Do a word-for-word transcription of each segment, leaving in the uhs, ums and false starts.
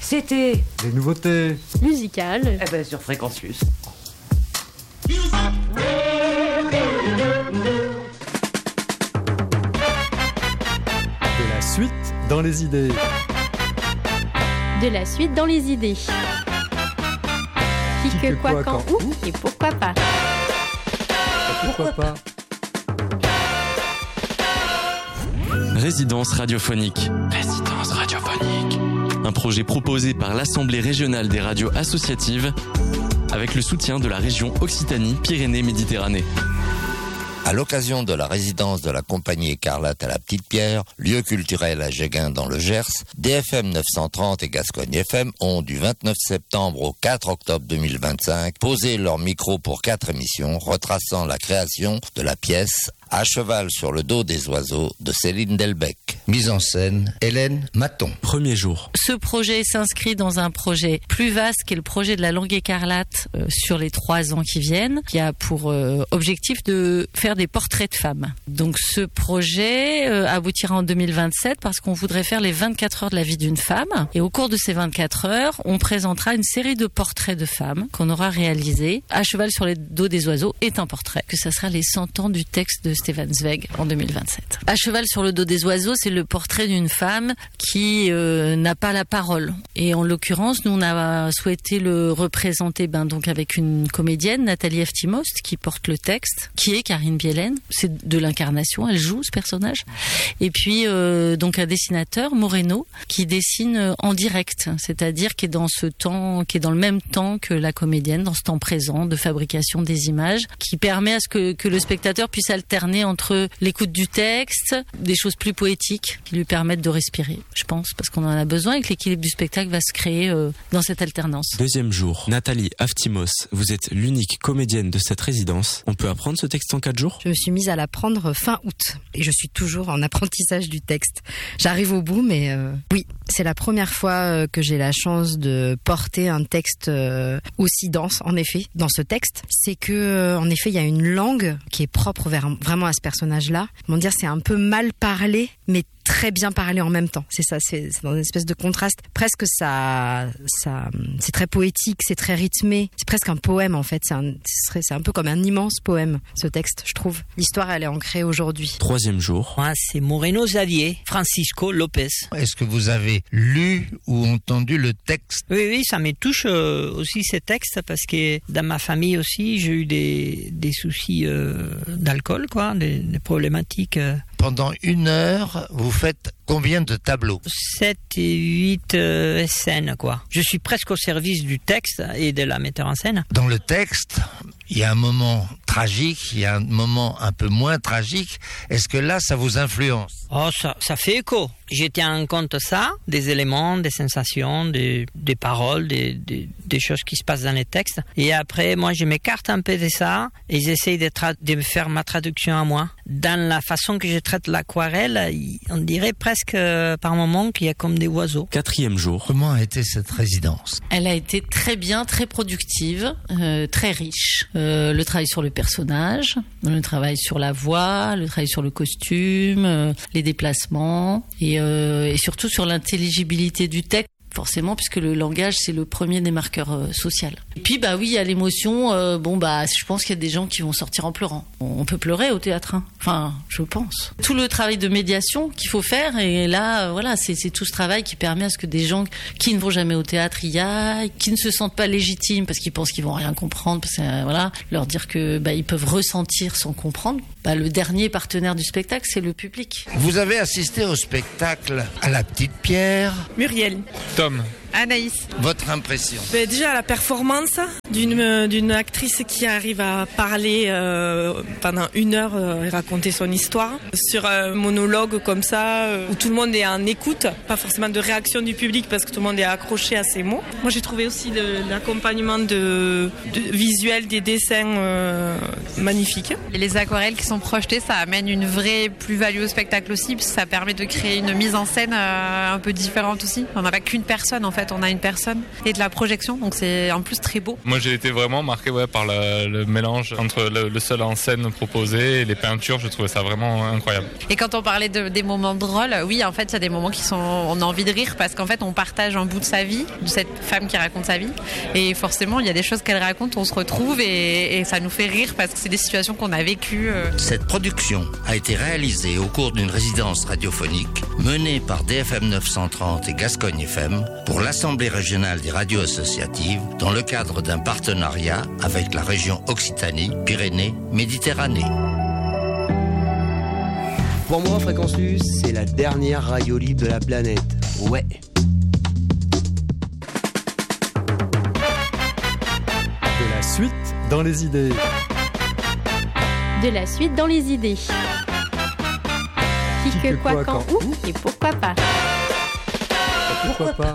C'était les nouveautés musicales. Eh ben sur Fréquence Plus. De la suite dans les idées. De la suite dans les idées. Qui, Qui que, que, quoi, quoi, quand, quand, où et pourquoi pas. Pourquoi pas? Résidence radiophonique. Résidence radiophonique. Un projet proposé par l'Assemblée régionale des radios associatives avec le soutien de la région Occitanie-Pyrénées-Méditerranée. À l'occasion de la résidence de la compagnie Écarlate à la Petite-Pierre, lieu culturel à Jéguin dans le Gers, D F M neuf cent trente et Gascogne F M ont du vingt-neuf septembre au quatre octobre deux mille vingt-cinq posé leur micro pour quatre émissions retraçant la création de la pièce À cheval sur le dos des oiseaux de Céline Delbecq. Mise en scène, Hélène Maton. Premier jour. Ce projet s'inscrit dans un projet plus vaste qui est le projet de la langue écarlate euh, sur les trois ans qui viennent, qui a pour euh, objectif de faire des portraits de femmes. Donc ce projet euh, aboutira en deux mille vingt-sept parce qu'on voudrait faire les vingt-quatre heures de la vie d'une femme. Et au cours de ces vingt-quatre heures, on présentera une série de portraits de femmes qu'on aura réalisés. À cheval sur le dos des oiseaux est un portrait, que ça sera les cent ans du texte de Stefan Zweig en deux mille vingt-sept. À cheval sur le dos des oiseaux, c'est le portrait d'une femme qui euh, n'a pas la parole. Et en l'occurrence, nous on a souhaité le représenter ben, donc avec une comédienne, Nathalie Eftimost, qui porte le texte, qui est Karine Bielen. C'est de l'incarnation, elle joue ce personnage. Et puis euh, donc un dessinateur, Moreno, qui dessine en direct, c'est-à-dire qui est dans ce temps, qui est dans le même temps que la comédienne, dans ce temps présent de fabrication des images, qui permet à ce que, que le spectateur puisse alterner entre l'écoute du texte, des choses plus poétiques qui lui permettent de respirer, je pense, parce qu'on en a besoin et que l'équilibre du spectacle va se créer euh, dans cette alternance. Deuxième jour. Nathalie Aftimos, vous êtes l'unique comédienne de cette résidence. On peut apprendre ce texte en quatre jours ? Je me suis mise à l'apprendre fin août et je suis toujours en apprentissage du texte. J'arrive au bout, mais euh, oui, c'est la première fois que j'ai la chance de porter un texte euh, aussi dense, en effet, dans ce texte. C'est que, euh, en effet, il y a une langue qui est propre vers, vraiment à ce personnage-là. Comment dire, c'est un peu mal parlé, mais très bien parlé en même temps. C'est ça, c'est, c'est dans une espèce de contraste. Presque ça, ça, c'est très poétique, c'est très rythmé. C'est presque un poème en fait. C'est un, c'est, c'est un peu comme un immense poème, ce texte, je trouve. L'histoire, elle est ancrée aujourd'hui. Troisième jour. Moi, c'est Moreno Xavier, Francisco Lopez. Est-ce que vous avez lu ou entendu le texte ? Oui, oui, ça me touche euh, aussi ces textes parce que dans ma famille aussi, j'ai eu des, des soucis euh, d'alcool, quoi, des, des problématiques. Euh. Pendant une heure, vous faites combien de tableaux ? Sept et huit euh, scènes, quoi. Je suis presque au service du texte et de la metteur en scène. Dans le texte, il y a un moment tragique, il y a un moment un peu moins tragique. Est-ce que là, ça vous influence ? Oh, ça, ça fait écho. J'ai tenu en compte ça, des éléments, des sensations, des, des paroles, des, des, des choses qui se passent dans les textes. Et après, moi, je m'écarte un peu de ça et j'essaye de, tra- de faire ma traduction à moi. Dans la façon que je traite l'aquarelle, on dirait presque euh, par moments qu'il y a comme des oiseaux. Quatrième jour. Comment a été cette résidence ? Elle a été très bien, très productive, euh, très riche. Euh, le travail sur le personnage, le travail sur la voix, le travail sur le costume, euh, les déplacements et, euh, et surtout sur l'intelligibilité du texte. Forcément, puisque le langage, c'est le premier des marqueurs euh, sociaux. Et puis, bah oui, il y a l'émotion. Euh, bon, bah, je pense qu'il y a des gens qui vont sortir en pleurant. On peut pleurer au théâtre, hein. Enfin, je pense. Tout le travail de médiation qu'il faut faire, et là, euh, voilà, c'est, c'est tout ce travail qui permet à ce que des gens qui ne vont jamais au théâtre y aillent, qui ne se sentent pas légitimes parce qu'ils pensent qu'ils vont rien comprendre, parce que euh, voilà, leur dire que bah ils peuvent ressentir sans comprendre. Bah, le dernier partenaire du spectacle, c'est le public. Vous avez assisté au spectacle à la Petite-Pierre. Muriel. Tom. Anaïs. Votre impression ? Ben déjà la performance d'une d'une actrice qui arrive à parler euh, pendant une heure euh, et raconter son histoire sur un monologue comme ça euh, où tout le monde est en écoute, pas forcément de réaction du public parce que tout le monde est accroché à ses mots. Moi j'ai trouvé aussi de, l'accompagnement de, de visuel des dessins euh, magnifiques. Et les aquarelles qui sont projetées, ça amène une vraie plus-value au spectacle aussi parce que ça permet de créer une mise en scène euh, un peu différente aussi. On n'a pas qu'une personne en fait fait, on a une personne et de la projection, donc c'est en plus très beau. Moi j'ai été vraiment marqué ouais, par le, le mélange entre le, le seul en scène proposé et les peintures, je trouvais ça vraiment incroyable. Et quand on parlait de, des moments drôles, oui, en fait, il y a des moments qui sont, on a envie de rire parce qu'en fait, on partage un bout de sa vie, de cette femme qui raconte sa vie, et forcément, il y a des choses qu'elle raconte, on se retrouve et, et ça nous fait rire parce que c'est des situations qu'on a vécues. Cette production a été réalisée au cours d'une résidence radiophonique menée par D F M neuf cent trente et Gascogne F M pour l'Assemblée régionale des radios associatives dans le cadre d'un partenariat avec la région Occitanie-Pyrénées-Méditerranée. Pour moi, Fréquence Plus, c'est la dernière radio libre de la planète. Ouais. De la suite dans les idées. De la suite dans les idées. Qui, Qui que, que, quoi, quoi, quand, quand, où et pourquoi pas. Pourquoi pas?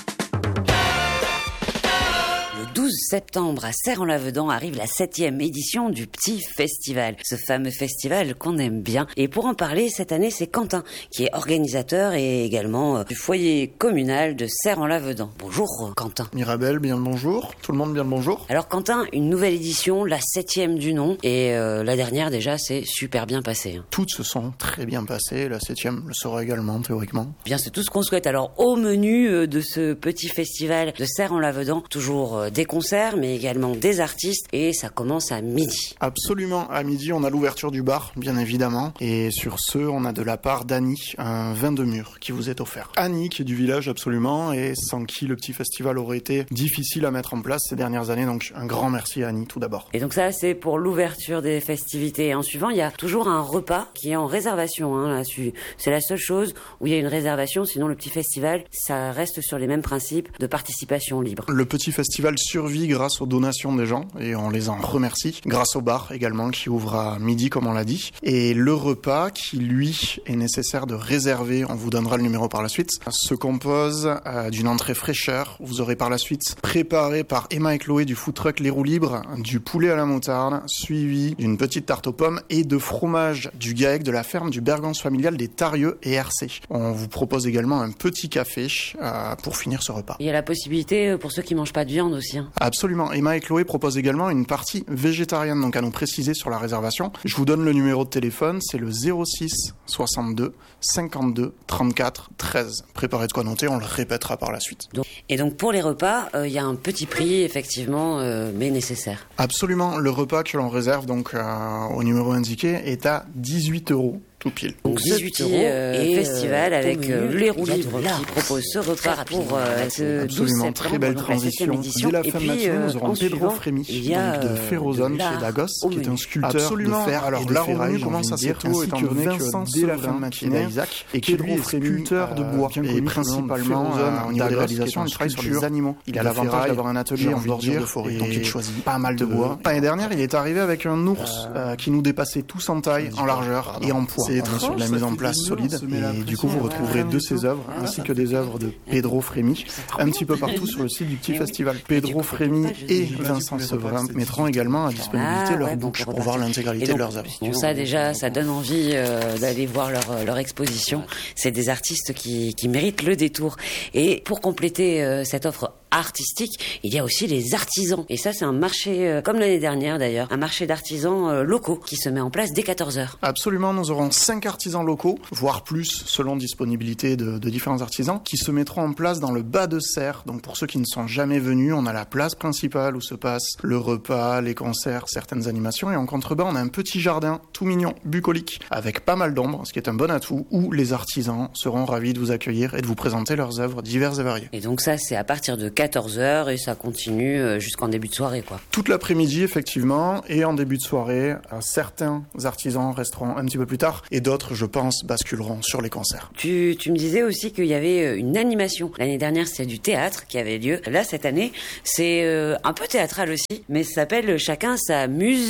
Le douze septembre, à Serre-en-Lavedan, arrive la septième édition du Petit Festival. Ce fameux festival qu'on aime bien. Et pour en parler, cette année, c'est Quentin, qui est organisateur et également euh, du foyer communal de Serre-en-Lavedan. Bonjour, Quentin. Mirabelle, bien le bonjour. Tout le monde, bien le bonjour. Alors, Quentin, une nouvelle édition, la septième du nom. Et euh, la dernière, déjà, c'est super bien passé. Hein. Toutes se sont très bien passées. La septième le sera également, théoriquement. Bien, c'est tout ce qu'on souhaite. Alors, au menu euh, de ce Petit Festival de Serre-en-Lavedan, toujours euh, des concerts, mais également des artistes, et ça commence à midi. Absolument, à midi, on a l'ouverture du bar, bien évidemment, et sur ce, on a de la part d'Annie, un vin de mûre qui vous est offert. Annie, qui est du village, absolument, et sans qui le petit festival aurait été difficile à mettre en place ces dernières années, donc un grand merci à Annie, tout d'abord. Et donc ça, c'est pour l'ouverture des festivités. Et en suivant, il y a toujours un repas qui est en réservation, hein, là-dessus. C'est la seule chose où il y a une réservation, sinon le petit festival, ça reste sur les mêmes principes de participation libre. Le petit festival survit grâce aux donations des gens et on les en remercie. Grâce au bar également qui ouvre à midi comme on l'a dit. Et le repas qui lui est nécessaire de réserver, on vous donnera le numéro par la suite, se compose euh, d'une entrée fraîcheur. Vous aurez par la suite préparé par Emma et Chloé du food truck Les Roues Libres, du poulet à la moutarde, suivi d'une petite tarte aux pommes et de fromage du Gaec de la ferme du Bergance familial des Tarieux et R C. On vous propose également un petit café euh, pour finir ce repas. Il y a la possibilité pour ceux qui mangent pas de viande aussi. Hein. Absolument. Emma et Chloé proposent également une partie végétarienne, donc à nous préciser sur la réservation. Je vous donne le numéro de téléphone, c'est le zéro six soixante-deux cinquante-deux trente-quatre treize. Préparez de quoi noter, on le répétera par la suite. Donc, et donc pour les repas, il euh, y a un petit prix effectivement, euh, mais nécessaire. Absolument. Le repas que l'on réserve donc euh, au numéro indiqué est à dix-huit euros. Tout pile. Donc dix-huit euros euh, et festival euh, avec euh, les roues libres qui propose ce repas pour euh, ce douze septembre, très belle transition. Dès la fin de matinée, nous aurons Pedro Frémy de Ferrozone chez Dagos, qui est un sculpteur Absolument. de fer. Alors l'art au menu commence assez tôt, étant donné que dès la fin de matinée, Isaac et qui est sculpteur de bois et principalement au niveau des réalisations, il travaille sur les animaux. Il a l'avantage d'avoir un atelier en bordure de forêt, donc il choisit pas mal de bois. L'année dernière, il est arrivé avec un ours qui nous dépassait tous en taille, en largeur et en poids. C'est étrange, sur la mise en place solide et du coup vous retrouverez de ses œuvres ainsi que des œuvres de Pedro Frémy un petit peu partout sur le site du petit festival. Pedro Frémy et Vincent Severin mettront également à disponibilité leur bouche pour voir l'intégralité de leurs œuvres. Bon, ça déjà ça donne envie euh, d'aller voir leur, leur exposition. C'est des artistes qui, qui méritent le détour. Et pour compléter euh, cette offre artistique, il y a aussi les artisans. Et ça, c'est un marché, euh, comme l'année dernière d'ailleurs, un marché d'artisans euh, locaux qui se met en place dès quatorze heures. Absolument, nous aurons cinq artisans locaux, voire plus selon disponibilité de, de différents artisans, qui se mettront en place dans le bas de Serre. Donc pour ceux qui ne sont jamais venus, on a la place principale où se passe le repas, les concerts, certaines animations. Et en contrebas, on a un petit jardin tout mignon, bucolique, avec pas mal d'ombre, ce qui est un bon atout, où les artisans seront ravis de vous accueillir et de vous présenter leurs œuvres diverses et variées. Et donc ça, c'est à partir de quatorze heures et ça continue jusqu'en début de soirée, quoi. Toute l'après-midi, effectivement, et en début de soirée, certains artisans resteront un petit peu plus tard et d'autres, je pense, basculeront sur les concerts. Tu, tu me disais aussi qu'il y avait une animation. L'année dernière, c'était du théâtre qui avait lieu. Là, cette année, c'est euh, un peu théâtral aussi, mais ça s'appelle Chacun sa muse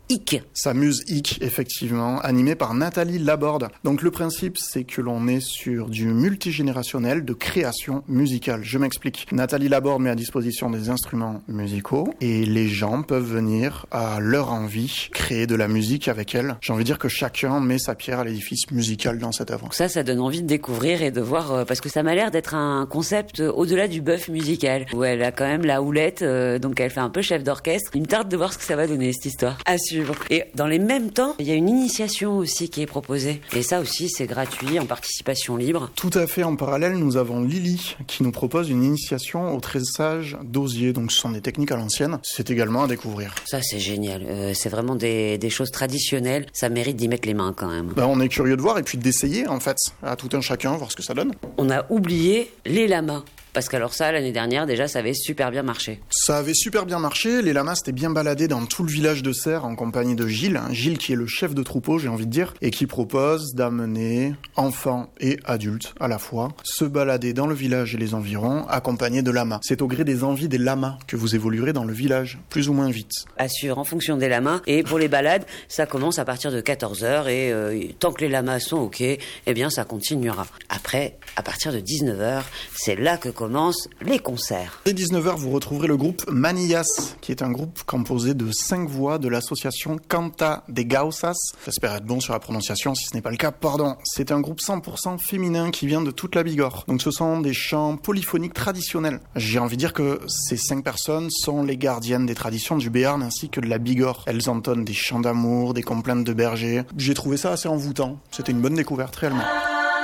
Hic. Sa muse Hic, effectivement, animée par Nathalie Laborde. Donc le principe, c'est que l'on est sur du multigénérationnel de création musicale. Je m'explique. Nathalie Laborde met à disposition des instruments musicaux et les gens peuvent venir à leur envie créer de la musique avec elle. J'ai envie de dire que chacun met sa pierre à l'édifice musical dans cette œuvre. Ça, ça donne envie de découvrir et de voir, euh, parce que ça m'a l'air d'être un concept euh, au-delà du bœuf musical, où elle a quand même la houlette, euh, donc elle fait un peu chef d'orchestre. Il me tarde de voir ce que ça va donner, cette histoire. À suivre. Et dans les mêmes temps, il y a une initiation aussi qui est proposée. Et ça aussi, c'est gratuit, en participation libre. Tout à fait. En parallèle, nous avons Lily, qui nous propose une initiation au tressage d'osier. Donc, ce sont des techniques à l'ancienne. C'est également à découvrir. Ça, c'est génial. Euh, c'est vraiment des, des choses traditionnelles. Ça mérite d'y mettre les mains, quand même. Ben, on est curieux de voir et puis d'essayer, en fait, à tout un chacun, voir ce que ça donne. On a oublié les lamas. Parce qu'alors ça, l'année dernière, déjà, ça avait super bien marché. Ça avait super bien marché. Les lamas s'étaient bien baladés dans tout le village de Serres en compagnie de Gilles. Gilles qui est le chef de troupeau, j'ai envie de dire, et qui propose d'amener enfants et adultes à la fois se balader dans le village et les environs accompagnés de lamas. C'est au gré des envies des lamas que vous évoluerez dans le village, plus ou moins vite. Assure en fonction des lamas. Et pour les balades, ça commence à partir de quatorze heures et euh, tant que les lamas sont OK, eh bien ça continuera. Après, à partir de dix-neuf heures, c'est là que commencent les concerts. Dès dix-neuf heures, vous retrouverez le groupe Manillas, qui est un groupe composé de cinq voix de l'association Canta de Gausas. J'espère être bon sur la prononciation, si ce n'est pas le cas, pardon. C'est un groupe cent pour cent féminin qui vient de toute la Bigorre. Donc ce sont des chants polyphoniques traditionnels. J'ai envie de dire que ces cinq personnes sont les gardiennes des traditions du Béarn ainsi que de la Bigorre. Elles entonnent des chants d'amour, des complaintes de bergers. J'ai trouvé ça assez envoûtant. C'était une bonne découverte réellement.